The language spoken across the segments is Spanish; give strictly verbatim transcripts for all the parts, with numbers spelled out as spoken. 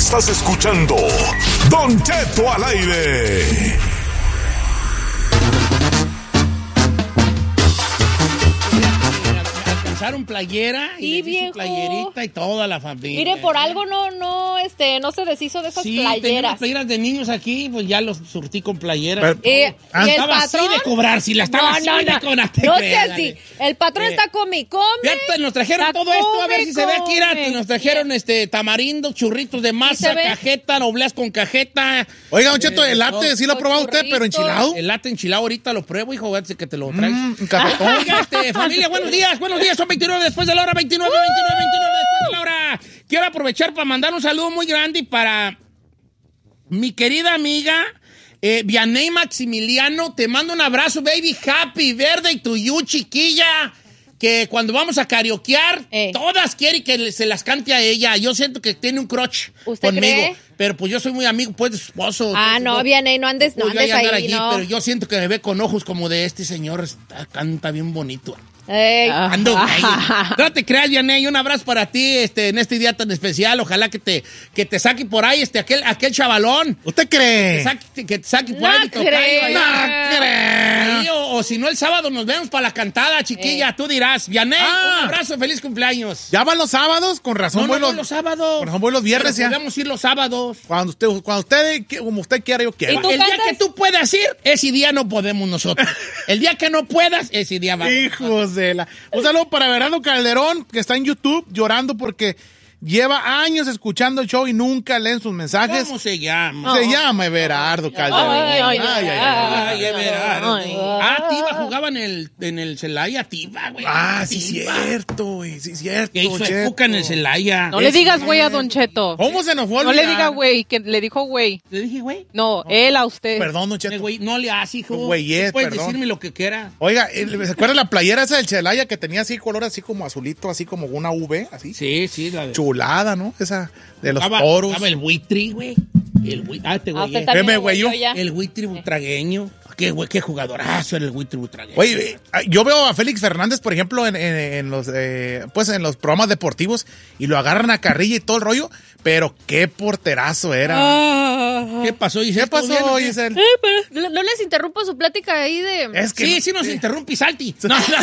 Estás escuchando Don Cheto al aire. Alcanzaron playera y Sí, le hizo viejo. playerita y toda la familia. Mire, por algo no, no, este, no se deshizo de esas Sí, tenemos playeras. playeras de niños aquí, pues ya los surtí con playeras. Pero- Eh, Ah, y el estaba patrón. así de cobrar, si la estaba no, así no, de no, cobrar. te no creas, sé si. dale. El patrón Eh, está come y come. Fíjate, nos trajeron La todo esto, a ver come, si se ve aquí, mira, come. nos trajeron este tamarindo, churritos de se masa, ve? cajeta, dobleas con cajeta. Oiga, Don Cheto, Eh, el latte, ¿sí lo ha los probado usted, pero churritos. enchilado? El latte enchilado ahorita lo pruebo, hijo, antes que te lo traes. Mm, un cafetón. Oiga, este, familia, buenos días, buenos días, son veintinueve después de la hora, veintinueve, veintinueve, veintinueve después de la hora. Quiero aprovechar para mandar un saludo muy grande para mi querida amiga eh, Vianey Maximiliano. Te mando un abrazo, baby, happy birthday to you, chiquilla. Que cuando vamos a karaokear, Eh. todas quieren que le- se las cante a ella. Yo siento que tiene un crush ¿Usted conmigo. cree? Pero pues yo soy muy amigo, pues, de su esposo. Ah, Entonces, no, Vianey, no andes, no podría andes andar ahí, allí, no. pero yo siento que me ve con ojos como de este señor, está- canta bien bonito. Ey. Ando, ay, no te creas, Vianey, un abrazo para ti este, en este día tan especial. Ojalá que te, que te saque por ahí este, aquel, aquel chavalón. ¿Usted Que cree? saque, que te saque por No ahí mi tocayo creo. allá. No creo. Sí, o, o si no, el sábado nos vemos para la cantada, chiquilla. Eh. Tú dirás, Vianey, Ah. un abrazo, feliz cumpleaños. ¿Ya van los sábados? Con razón No, voy no, los... no, los sábados. Con razón voy los viernes Pero ya. podemos ir los sábados. Cuando usted, cuando usted, como usted quiera, yo quiero. ¿Y tú El día cantas? que tú puedas ir, ese día no podemos nosotros. El día que no puedas, ese día vamos. Hijos de la... Un saludo para Verano Calderón, que está en YouTube llorando porque lleva años escuchando el show y nunca leen sus mensajes. ¿Cómo se llama? Se llama Everardo Calderón. Ay, ay, ay, Ay, Everardo. Ay. Ah, Tiva jugaba en el, en el Celaya, Tiva, güey. Ah, sí, Tiva. cierto, güey, sí, cierto. Que hizo Cheto. época en el Celaya. No le Es digas cierto. güey a Don Cheto. ¿Cómo se nos fue a No le olvidar? diga güey, que le dijo güey. ¿Le dije, güey? No, él a usted. Perdón, Don Eh, Cheto. güey, no le hagas, hijo. Güeyes, Puedes perdón. decirme lo que quieras. Oiga, eh, ¿se acuerda la playera esa del Celaya que tenía así color así como azulito, así como una V, así? Sí, sí, la de... Chulada, ¿no? Esa de los Estaba- toros. estaba el buitri, güey. El buitri. Ah, este Ah, güey. usted eh. también, Veme, güey, güey, yo ya. El buitri butragueño. Qué, güey, qué jugadorazo era el buitri butragueño. Oye, eh, yo veo a Félix Fernández, por ejemplo, en, en- en los eh, pues en los programas deportivos y lo agarran a carrilla y todo el rollo, pero qué porterazo era. Ah. ¿Qué pasó, Giselle? ¿Qué pasó, ¿Todo bien? Giselle? Eh, pero no les interrumpo su plática ahí de... Es que Sí, no- sí nos interrumpe, Salti. No, no,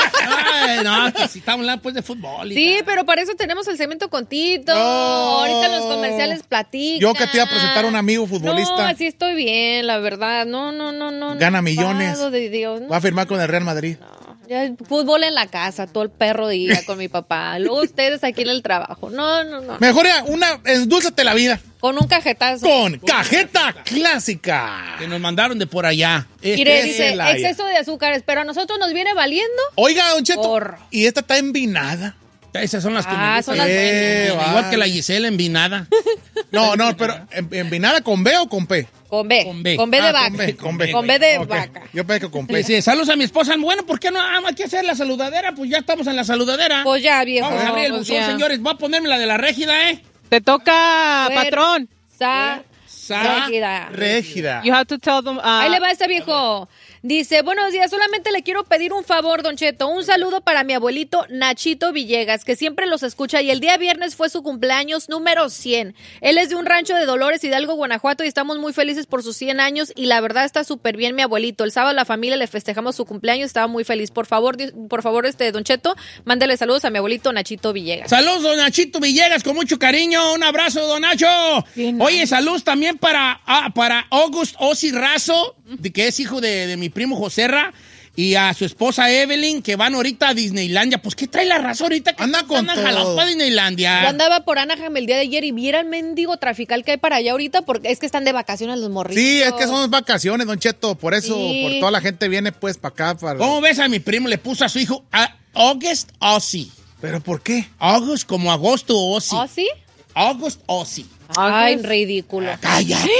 Ay, no, que si estamos hablando pues de fútbol. y Sí, tal. pero para eso tenemos el segmento con Tito. No. Ahorita en los comerciales platican. Yo que te iba a presentar a un amigo futbolista. No, así estoy bien, la verdad. No, no, no, no. Gana no, millones. pado de Dios, no. Va a firmar con el Real Madrid. Ya, fútbol en la casa, todo el perro día con mi papá. Luego ustedes aquí en el trabajo. No, no, no. Mejor ya, una, endulzate la vida. Con un cajetazo. Con cajeta clásica. Que nos mandaron de por allá. Este Mire, es dice, Celaya. exceso de azúcares, pero a nosotros nos viene valiendo. Oiga, Don Cheto. Porro. Y esta está envinada. Esas son las que Ah, me son gustan. las Eh, buenas. Igual vale. que la Gisela envinada. No, no, pero ¿en- ¿envinada con B o con P? Con B. Con B. Con B de Ah, vaca. con B, con B. Con B de Ok. vaca. Yo pensé que con P. Pues, sí, saludos a mi esposa. Bueno, ¿por qué no ah, hay que hacer la saludadera? Pues ya estamos en la saludadera. Pues ya, viejo. Vamos a abrir el pues buzón, ya. señores. Voy a ponerme la de la régida, ¿eh? Te toca, Fuer- patrón. Sa- Sa- Régida. Régida. You have to tell them. uh, Ahí le va este viejo. Dice, buenos días, solamente le quiero pedir un favor, Don Cheto. Un saludo para mi abuelito Nachito Villegas, que siempre los escucha y el día viernes fue su cumpleaños número cien. Él es de un rancho de Dolores, Hidalgo, Guanajuato, y estamos muy felices por sus cien años y la verdad está súper bien mi abuelito. El sábado la familia le festejamos su cumpleaños, estaba muy feliz. Por favor, di- por favor, este Don Cheto, mándele saludos a mi abuelito Nachito Villegas. Saludos, don Nachito Villegas, con mucho cariño. Un abrazo, don Nacho. Bien, Oye, saludos también para, ah, para August Ozzy Razo, de, que es hijo de, de mi primo Joserra, y a su esposa Evelyn, que van ahorita a Disneylandia. Pues, ¿qué trae la razón ahorita? Que Anda con andan todo. jalados para Disneylandia. Yo andaba por Anaheim el día de ayer y viera el mendigo trafical que hay para allá ahorita porque es que están de vacaciones los morritos. Sí, es que son vacaciones, Don Cheto. Por eso, Sí. por toda la gente viene pues para acá. Para... ¿Cómo ves a mi primo? Le puso a su hijo a August Ozzy. ¿Pero por qué? August como agosto Ozzy. ¿Oh, sí? August Ozzy. Ay, August. ridículo. Cállate.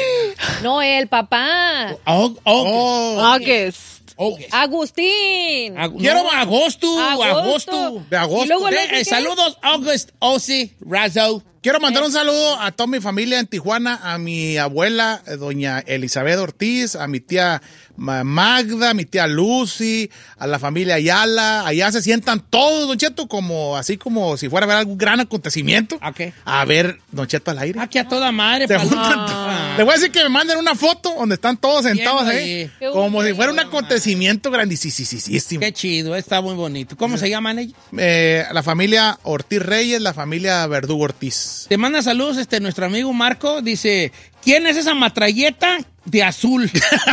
No, el papá. Aug- August. Oh, August. August. Agustín. Ag- Quiero agosto, Agosto. agosto. de agosto. Y luego, Eh, luego, eh, ¿qué? saludos, August Ozzy Razo. quiero mandar un saludo a toda mi familia en Tijuana, a mi abuela, eh, doña Elizabeth Ortiz, a mi tía Ma- Magda, a mi tía Lucy, a la familia Ayala. Allá se sientan todos, Don Cheto, como así como si fuera a haber algún gran acontecimiento. ¿A qué? A ver, Don Cheto al aire. Aquí a toda madre. Se pa- juntan- Ah. Le voy a decir que me manden una foto donde están todos sentados Viendo ahí, ahí. Qué como si bonito. fuera un acontecimiento grandísimo. Qué chido, está muy bonito. ¿Cómo se llaman ellos? Eh, la familia Ortiz Reyes, la familia Verdugo Ortiz. Te manda saludos este nuestro amigo Marco. Dice, ¿quién es esa matralleta de azul?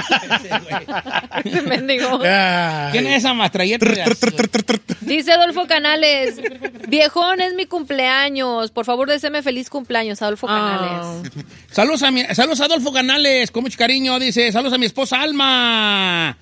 Ese mendigo. Ay. ¿Quién es esa matralleta de azul? Dice Adolfo Canales, viejón, es mi cumpleaños. Por favor, deséame feliz cumpleaños, Adolfo Ah. Canales. Saludos a mi, saludos a Adolfo Canales, con mucho cariño. Dice, saludos a mi esposa Alma.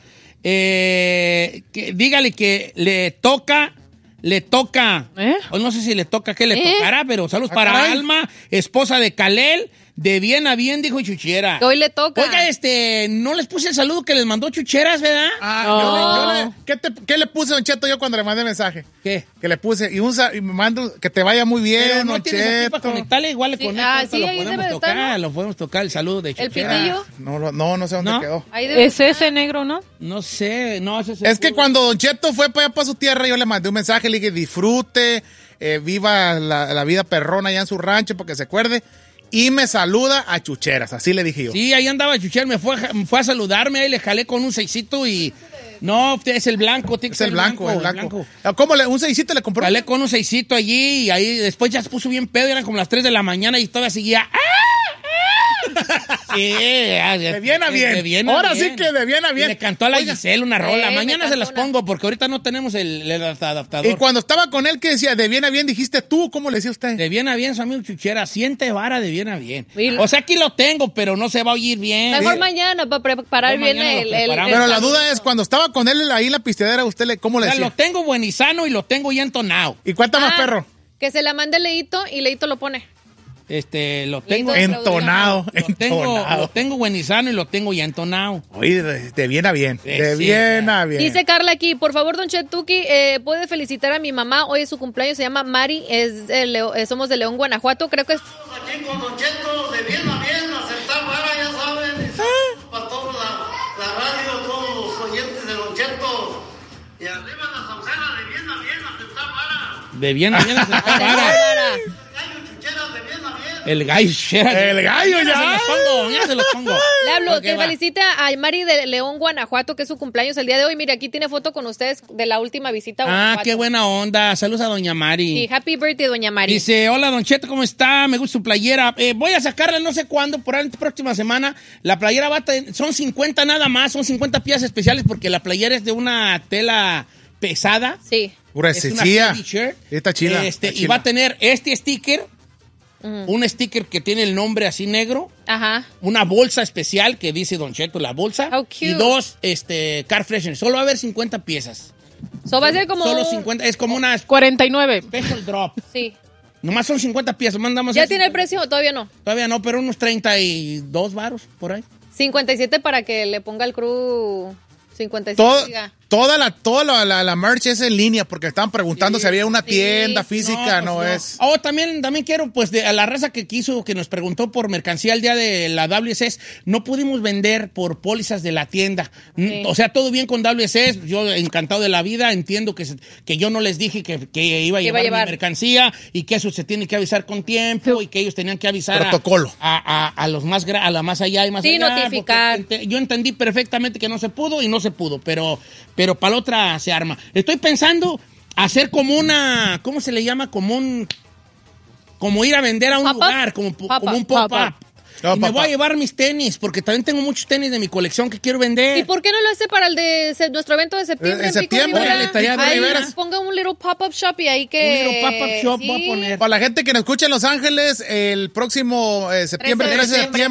Eh, que, dígale que le toca, le toca. ¿Eh? O no sé si le toca, qué le ¿Eh? tocará, pero saludos Ah, para caray. Alma, esposa de Calel, de bien a bien, dijo Chuchera. Que hoy le toca. Oiga, este, no les puse el saludo que les mandó Chucheras, ¿verdad? Ah, No. yo le- yo le- ¿qué, te- qué le puse, Don Cheto, yo cuando le mandé mensaje? ¿Qué? Que le puse, y, un, sa- y me mando, que te vaya muy bien, Pero no Don tienes aquí para Cheto. conectarle, igual le Sí, conecto, ah, ahorita sí, lo ahí podemos debe de tocar, estar, ¿no? lo podemos tocar, el saludo de El Chuchera. pitillo. No, lo- no, no sé dónde ¿No? quedó. Ahí debe Es ese negro, ¿no? No sé, no, ese Es que cuando Don Cheto fue para allá para su tierra, yo le mandé un mensaje, le dije, disfrute, eh, viva la, la vida perrona allá en su rancho, porque se acuerde, y me saluda a Chucheras, así le dije yo. Sí, ahí andaba Chuchera, me fue, a- me fue a saludarme, ahí le jalé con un seisito y... No, es el blanco, tiene que Es ser el blanco, el blanco. ¿Cómo le, un seisito le compró? Jalé con un seisito allí y ahí después ya se puso bien pedo, eran como las tres de la mañana y todavía seguía... ¡Ah! ¡Ah! Sí, De bien a bien. de bien a Ahora bien. sí que de bien a bien. Y le cantó a la Oiga, Giselle una rola. Sí, me Mañana se cantó las una. pongo porque ahorita no tenemos el, el adaptador. Y cuando estaba con él, que decía, de bien a bien, dijiste tú, ¿cómo le decía usted? De bien a bien, su amigo Chuchera, siente vara de bien a bien. Y- O sea, aquí lo tengo, pero no se va a oír bien. Mejor mañana para preparar Mejor bien mañana lo el, el, preparamos. el Pero la camino. duda es, cuando estaba con él ahí en la pisteadera, ¿usted le, cómo O le sea, decía? lo tengo buen y sano y lo tengo ya entonado. ¿Y cuánta más, Ah, perro? Que se la mande Leito y Leito lo pone. Este, lo tengo... Lindo. Entonado, Lo tengo, entonado. lo tengo buen y sano y lo tengo ya entonado. Oye, de, de bien a bien, Sí, de sí, bien ya. a bien. Dice Carla aquí, por favor, don Chetuki, eh, puede felicitar a mi mamá. Hoy es su cumpleaños, se llama Mari, es de Leo- eh, somos de León, Guanajuato. Creo que es... Aquí con Don Cheto, de bien a bien, aceptar vara, ya saben, y saludos para toda la, la radio, todos los oyentes de Don Cheto. Y arriba la saucera, de bien a bien, aceptar vara. De bien a bien hasta Ay, para. Bárbara. Gallo chucheras, de bien a bien. El gallo. El gallo Mañana ya. se los pongo, mañana se los pongo. Le hablo, Ok, que va. felicita a Mari de León, Guanajuato, que es su cumpleaños el día de hoy. Mire, aquí tiene foto con ustedes de la última visita a Ah, Guanajuato. qué buena onda. Saludos a doña Mari. Sí, happy birthday, doña Mari. Dice, hola Don Cheto, ¿cómo está? Me gusta su playera. Eh, voy a sacarla no sé cuándo, por ahí la próxima semana. La playera va a tener- son cincuenta nada más, son cincuenta piezas especiales porque la playera es de una tela pesada. Sí. Es una Gruesecilla. heavy shirt. Está chida. Este, está y chida. va a tener este sticker, un sticker que tiene el nombre así negro, Ajá. una bolsa especial que dice Don Cheto, la bolsa, How cute. y dos este, car fresheners. Solo va a haber cincuenta piezas. So va a ser como... Solo un- cincuenta, es como una cuarenta y nueve. special drop. Sí. Nomás son cincuenta piezas. Mandamos ¿Ya el tiene el cincuenta. precio o todavía no? Todavía no, pero unos treinta y dos varos por ahí. cincuenta y siete para que le ponga el crew cincuenta y siete. Todo- diga. toda la, toda la, la, la merch es en línea porque estaban preguntando si había una sí. tienda física, no, pues es. Oh, también, también quiero, pues, de, a la raza que quiso, que nos preguntó por mercancía el día de la W S S, no pudimos vender por pólizas de la tienda. Mm, Sí. O sea, todo bien con W S S, yo encantado de la vida, entiendo que, se- que yo no les dije que, que iba a Que llevar, iba a llevar. mi mercancía y que eso se tiene que avisar con tiempo y que ellos tenían que avisar a- Protocolo. A, a, a los más, gra- a la más allá y más Sí, allá. notificar. porque ente- Yo entendí perfectamente que no se pudo y no se pudo, pero, pero para la otra se arma. Estoy pensando hacer como una, ¿cómo se le llama? Como un, como ir a vender a un ¿Pop-up? lugar, como, pu- Pop-up. como un pop-up. Pop-up. No, y me voy pop-up. a llevar mis tenis, porque también tengo muchos tenis de mi colección que quiero vender. ¿Y por qué no lo hace para el de se- nuestro evento de septiembre? Eh, en Pico septiembre, Rivera? le estaría de Ahí veras. ponga un little pop-up shop y ahí que... Un little pop-up shop voy a poner. Para la gente que nos escucha en Los Ángeles, el próximo eh, septiembre, trece de trece de septiembre,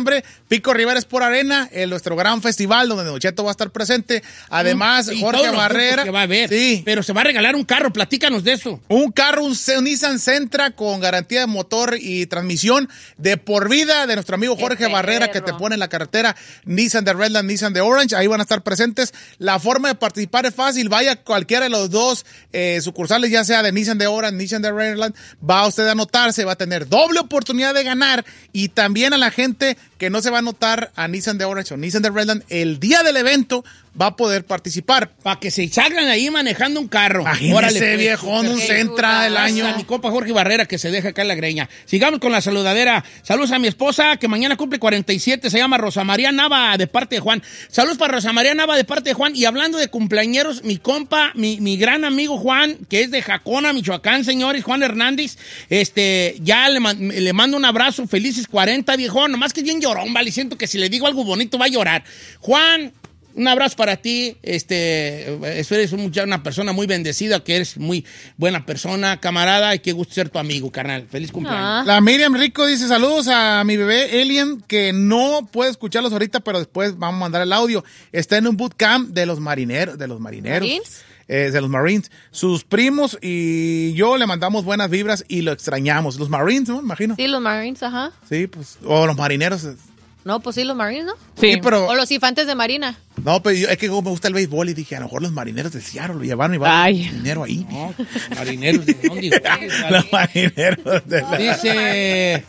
Pico Rivera Sport Arena, en nuestro gran festival donde Don Cheto va a estar presente. Además, Y Jorge todos los Barrera. grupos que va a haber. Sí. Pero se va a regalar un carro, platícanos de eso. Un carro, un, un Nissan Sentra con garantía de motor y transmisión de por vida de nuestro amigo Jorge Qué Barrera, perro. que te pone en la carretera. Nissan de Redland, Nissan de Orange, ahí van a estar presentes. La forma de participar es fácil, vaya a cualquiera de los dos eh, sucursales, ya sea de Nissan de Orange, Nissan de Redland, va usted a anotarse, va a tener doble oportunidad de ganar, y también a la gente que no se va a anotar a Nissan de Orange o Nissan de Redland, el día del evento va a poder participar. Para que se salgan ahí manejando un carro. Imagínese, Órale, pues, viejón, un súper. Sentra del Gracias año. a mi compa Jorge Barrera, que se deja acá en la greña. Sigamos con la saludadera. Saludos a mi esposa, que mañana cumple cuarenta y siete, se llama Rosa María Nava, de parte de Juan. Saludos para Rosa María Nava, de parte de Juan. Y hablando de cumpleañeros, mi compa, mi, mi gran amigo Juan, que es de Jacona, Michoacán, señores, Juan Hernández, este, ya le, man- le mando un abrazo, felices cuarenta, viejón. Nomás que es bien llorón, vale, siento que si le digo algo bonito va a llorar. Juan, un abrazo para ti, este, eres un- una persona muy bendecida, que eres muy buena persona, camarada, y qué gusto ser tu amigo, carnal. Feliz cumpleaños. Ah. La Miriam Rico dice saludos a mi bebé Alien, que no puede escucharlos ahorita, pero después vamos a mandar el audio. Está en un bootcamp de los marineros, de los marineros. ¿Marines? Eh, de los Marines. Sus primos y yo le mandamos buenas vibras y lo extrañamos. Los Marines, ¿no? Me imagino. Sí, los Marines, ajá. Sí, pues. O los marineros. No, pues sí, los Marines, ¿no? Sí. Sí, pero. O los infantes de Marina. No, pero yo- es que como me gusta el béisbol y dije, a lo mejor los marineros de Seattle lo llevaron y van Ay. dinero ahí. No, marineros de dónde ustedes, vale. Los marineros de la... Dice,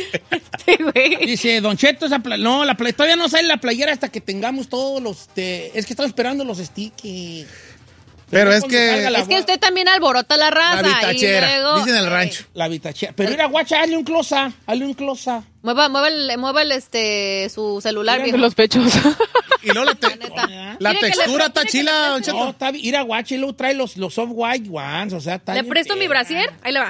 Sí, güey. dice, Don Cheto, esa pla- no, la play- todavía no sale la playera hasta que tengamos todos los, de- es que estamos esperando los stickers. Pero es Cuando salga que... la- Es que usted también alborota la raza. La vitachera, y luego, dicen en el eh, rancho. La bitachera. Pero mira, guacha, hazle un closa, hazle un closa. Mueva, mueva, el, mueva el, este, su celular, Mira, viejo. Los pechos. Y luego la, te- Neta. la Mire que le textura pre- está mire que chila, le Don presto- No, Cheto. está bien. Ir a guacha y luego trae los, los soft white ones, o sea, está ¿Le bien presto mi perra. brasier? Ahí le va.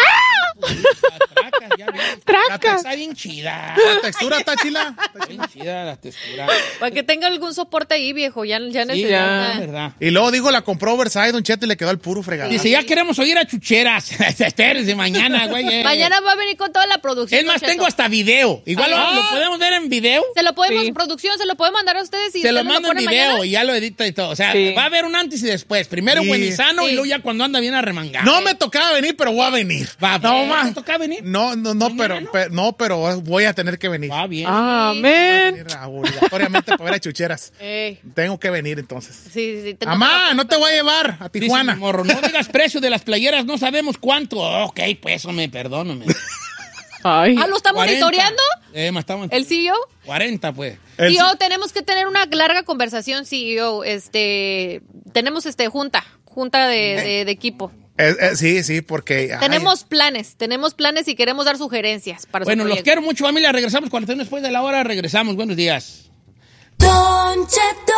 La traca, ya ves. La Traca. está bien chida. La textura está chila. Está bien chida la textura. Para que tenga algún soporte ahí, viejo. Ya, ya Sí, necesita. ya, es verdad. Y luego dijo, la compró oversize, Don Cheto, y le quedó el puro fregado. Dice, ya queremos oír a chucheras. Espérense mañana, güey. eh. Mañana va a venir con toda la producción. Es más, Don Cheto. tengo hasta video. Igual Ah. lo, lo podemos ver en video. Se lo podemos, Sí. producción, se lo puede mandar a ustedes y Se lo ustedes mando en ponen video mañana. y ya lo edita y todo. O sea, Sí. va a haber un antes y después. Primero Sí. buenizano Sí. y luego ya cuando anda bien arremangado. No me tocaba venir, pero voy a venir. Va, no ¿te más. toca venir? No, no, no, pero, Mañana, ¿no? pe- no, pero voy a tener que venir. Va bien. Amén. Venir obligatoriamente para ver a chucheras. Ey, Tengo que venir entonces. sí, sí, sí. te- Mamá, no te voy a llevar a Dice Tijuana. mi morro, no digas precio de las playeras, no sabemos cuánto. Ok, pues, me perdóname. Ay. Ah, ¿lo está cuarenta. monitoreando? Eh, ma, estamos ¿El C E O? cuarenta, pues. El- C E O, tenemos que tener una larga conversación, C E O. Este, tenemos este junta, junta de, de- de equipo. Eh, eh, sí, sí, porque... ay, Tenemos planes, tenemos planes y queremos dar sugerencias para su Bueno, los proyecto. quiero mucho, familia. Regresamos cuarenta y uno después de la hora. Regresamos. Buenos días. Don Cheto.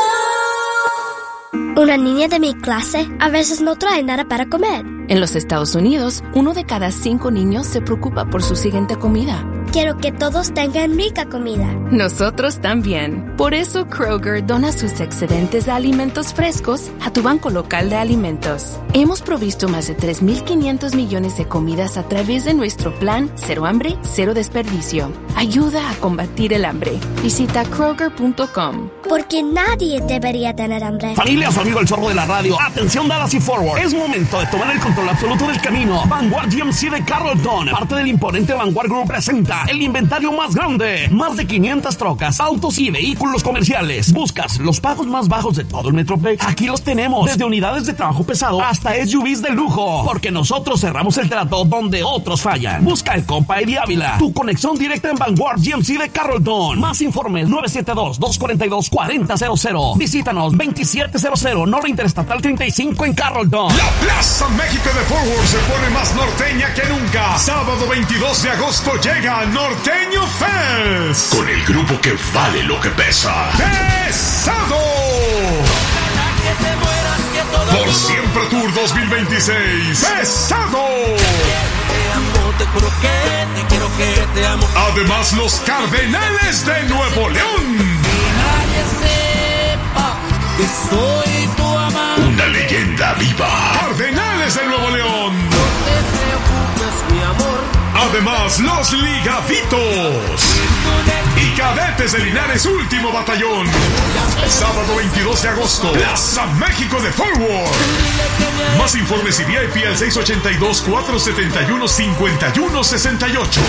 Una niña de mi clase a veces no trae nada para comer. En los Estados Unidos, uno de cada cinco niños se preocupa por su siguiente comida. Quiero que todos tengan rica comida. Nosotros también. Por eso Kroger dona sus excedentes de alimentos frescos a tu banco local de alimentos. Hemos provisto más de tres mil quinientos millones de comidas a través de nuestro plan Cero Hambre, Cero Desperdicio. Ayuda a combatir el hambre. Visita kroger punto com. Porque nadie debería tener hambre. Familia, su amigo el zorro de la radio. Atención, Dallas y Forward. Es momento de tomar el control absoluto del camino. Vanguard G M C de Carrollton, parte del imponente Vanguard Group, presenta el inventario más grande. Más de quinientas trocas, autos y vehículos comerciales. ¿Buscas los pagos más bajos de todo el Metroplex? Aquí los tenemos. Desde unidades de trabajo pesado hasta S U Vs de lujo. Porque nosotros cerramos el trato donde otros fallan. Busca el compa Eddie Ávila. Tu conexión directa en Vanguard G M C de Carrollton. Más informes nueve siete dos, dos cuatro dos, cuatro cero cero cero. Visítanos veintisiete cero cero Norte Interestatal treinta y cinco en Carrollton. La Plaza México de Forward se pone más norteña que nunca. Sábado veintidós de agosto llega Norteño Fest. Con el grupo que vale lo que pesa. ¡Pesado! Por Siempre Tour dos mil veintiséis. ¡Pesado! Además, los Cardenales de Nuevo León. Una leyenda viva. Cardenales de Nuevo León. amor. Además, los ligaditos y cadetes de Linares Último Batallón. Sábado veintidós de agosto, Plaza México de Forward. Más informes y V I P al seis ocho dos, cuatro siete uno, cinco uno seis ocho.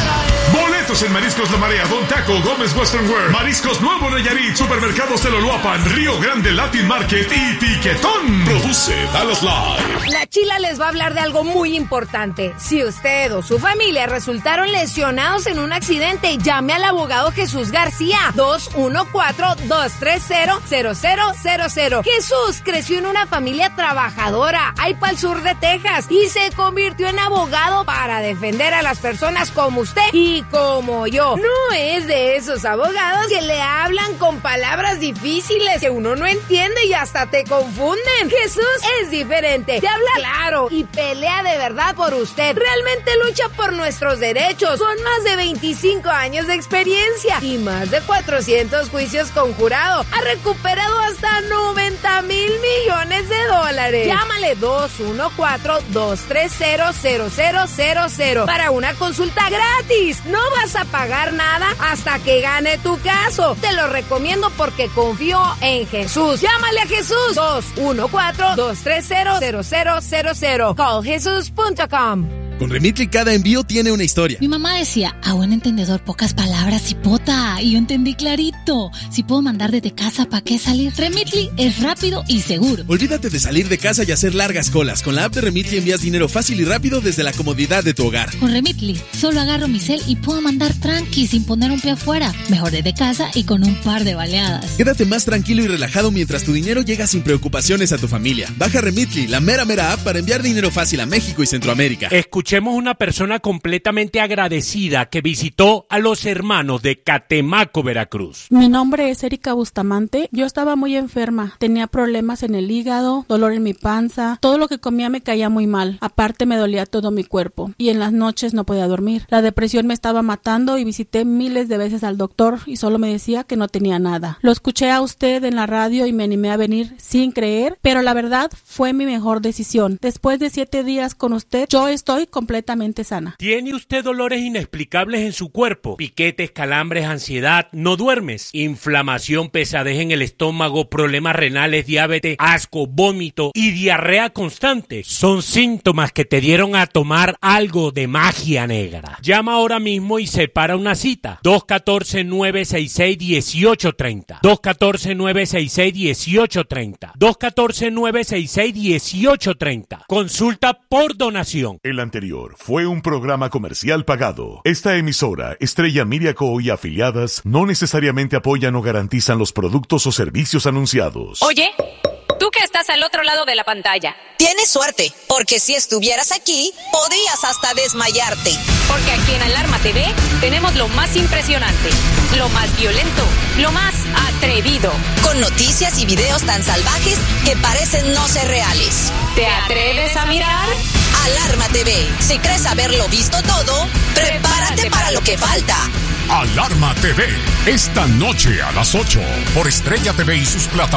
Boletos en Mariscos La Marea, Don Taco, Gómez Western Wear, Mariscos Nuevo Nayarit, Supermercados Teloluapan, Río Grande Latin Market y Tiquetón. Produce Dallas Live. La Chila les va a hablar de algo muy importante. Si usted o su familia resultaron lesionados en un accidente, llame al abogado Jesús García, dos uno cuatro, dos tres cero, cero cero cero cero. Jesús creció en una familia trabajadora, ahí para el sur de Texas, y se convirtió en abogado para defender a las personas como usted y como yo. No es de esos abogados que le hablan con palabras difíciles que uno no entiende y hasta te confunden. Jesús es diferente, te habla claro y pelea de verdad por usted. Realmente lucha por nuestros derechos. Son más de veinticinco años de experiencia y más de cuatrocientos juicios con jurado. Ha recuperado hasta noventa mil millones de dólares. Llámale dos uno cuatro, dos tres cero, cero cero cero cero para una consulta gratis. No vas a pagar nada hasta que gane tu caso. Te lo recomiendo porque confío en Jesús. Llámale a Jesús, dos uno cuatro, dos tres cero, cero cero cero cero. call jesús punto com. Con Remitly cada envío tiene una historia. Mi mamá decía, a buen entendedor pocas palabras y pota. Y yo entendí clarito. Si puedo mandar desde casa, ¿para qué salir? Remitly es rápido y seguro. Olvídate de salir de casa y hacer largas colas. Con la app de Remitly envías dinero fácil y rápido desde la comodidad de tu hogar. Con Remitly solo agarro mi cel y puedo mandar tranqui sin poner un pie afuera. Mejor desde casa y con un par de baleadas. Quédate más tranquilo y relajado mientras tu dinero llega sin preocupaciones a tu familia. Baja Remitly, la mera mera app para enviar dinero fácil a México y Centroamérica. Escuchemos una persona completamente agradecida que visitó a los hermanos de Catemaco, Veracruz. Mi nombre es Erika Bustamante. Yo estaba muy enferma. Tenía problemas en el hígado, dolor en mi panza. Todo lo que comía me caía muy mal. Aparte me dolía todo mi cuerpo. Y en las noches no podía dormir. La depresión me estaba matando y visité miles de veces al doctor y solo me decía que no tenía nada. Lo escuché a usted en la radio y me animé a venir sin creer, pero la verdad fue mi mejor decisión. Después de siete días con usted, yo estoy completamente sana. ¿Tiene usted dolores inexplicables en su cuerpo? Piquetes, calambres, ansiedad, no duermes, inflamación, pesadez en el estómago, problemas renales, diabetes, asco, vómito y diarrea constante. Son síntomas que te dieron a tomar algo de magia negra. Llama ahora mismo y separa una cita. dos uno cuatro, nueve seis seis, uno ocho tres cero. dos uno cuatro, nueve seis seis, uno ocho tres cero. dos uno cuatro, nueve seis seis, uno ocho tres cero. Consulta por donación. El anterior fue un programa comercial pagado. Esta emisora, Estrella Media Co. y afiliadas, no necesariamente apoyan o garantizan los productos o servicios anunciados. Oye, tú que estás al otro lado de la pantalla. Tienes suerte, porque si estuvieras aquí, podrías hasta desmayarte. Porque aquí en Alarma T V tenemos lo más impresionante, lo más violento, lo más atrevido. Con noticias y videos tan salvajes que parecen no ser reales. ¿Te atreves a mirar? Alarma T V. Si crees haberlo visto todo, prepárate para lo que falta. Alarma T V, esta noche a las ocho, por Estrella T V y sus plataformas.